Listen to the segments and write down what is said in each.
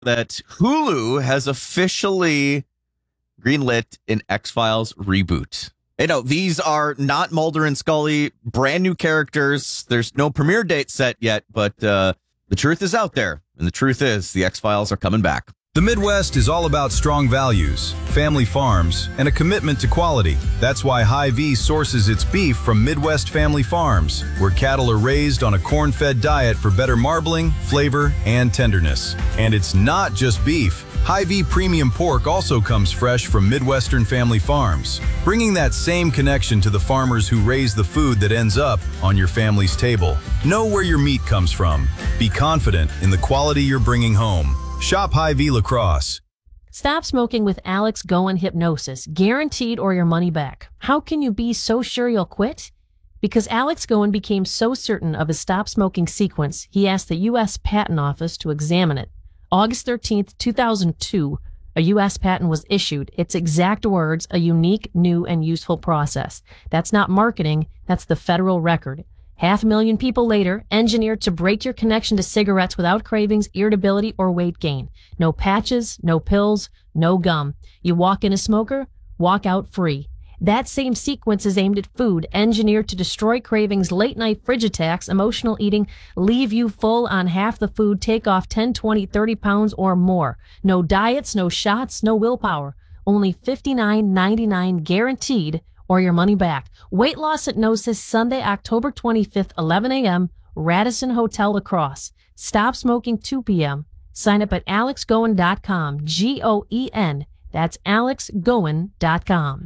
that Hulu has officially greenlit an X-Files reboot. These are not Mulder and Scully, brand new characters. There's no premiere date set yet, but the truth is out there. And the truth is the X-Files are coming back. The Midwest is all about strong values, family farms, and a commitment to quality. That's why Hy-Vee sources its beef from Midwest family farms, where cattle are raised on a corn-fed diet for better marbling, flavor, and tenderness. And it's not just beef. Hy-Vee premium pork also comes fresh from Midwestern family farms, bringing that same connection to the farmers who raise the food that ends up on your family's table. Know where your meat comes from. Be confident in the quality you're bringing home. Shop Hy-Vee La Crosse. Stop smoking with Alex Goen Hypnosis, guaranteed or your money back. How can you be so sure you'll quit? Because Alex Goen became so certain of his stop smoking sequence, he asked the U.S. Patent Office to examine it. August 13th, 2002, a U.S. patent was issued. Its exact words, a unique, new, and useful process. That's not marketing, that's the federal record. 500,000 people later, engineered to break your connection to cigarettes without cravings, irritability, or weight gain. No patches, no pills, no gum. You walk in a smoker, walk out free. That same sequence is aimed at food, engineered to destroy cravings, late-night fridge attacks, emotional eating, leave you full on half the food, take off 10, 20, 30 pounds or more. No diets, no shots, no willpower. Only $59.99 guaranteed or your money back. Weight Loss Hypnosis, Sunday, October 25th, 11 a.m., Radisson Hotel La Crosse. Stop smoking 2 p.m. Sign up at alexgoen.com, G-O-E-N. That's alexgoen.com.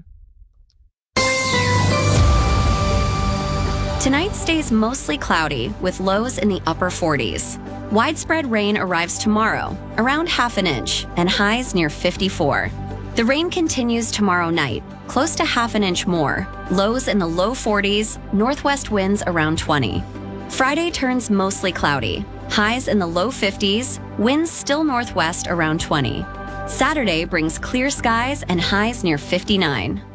Tonight stays mostly cloudy with lows in the upper 40s. Widespread rain arrives tomorrow, around half an inch, and highs near 54. The rain continues tomorrow night, close to half an inch more, lows in the low 40s, northwest winds around 20. Friday turns mostly cloudy, highs in the low 50s, winds still northwest around 20. Saturday brings clear skies and highs near 59.